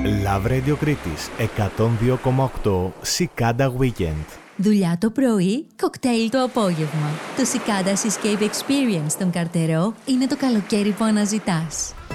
Love Radio Κρήτης 102,8 Cicada Weekend. Δουλειά το πρωί, κοκτέιλ το απόγευμα. Το Cicada Escape Experience στον Καρτερό είναι το καλοκαίρι που αναζητάς.